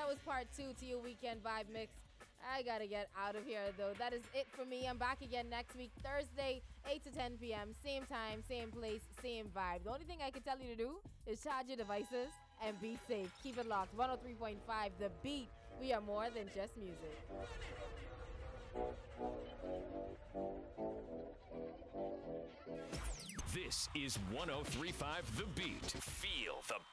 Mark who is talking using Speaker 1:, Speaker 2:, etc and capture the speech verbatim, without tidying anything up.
Speaker 1: that was part two to your weekend vibe mix. I gotta get out of here though. That is it for me. I'm back again next week, Thursday, eight to ten p.m. Same time, same place, same vibe. The only thing I can tell you to do is charge your devices and be safe. Keep it locked. one oh three point five The Beat. We are more than just music.
Speaker 2: This is one oh three point five The Beat. Feel the